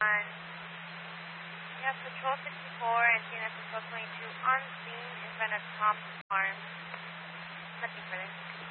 on, yes, Patrol 64 and TNS Patrol 22 on scene in front of Tom Farms. Nothing further.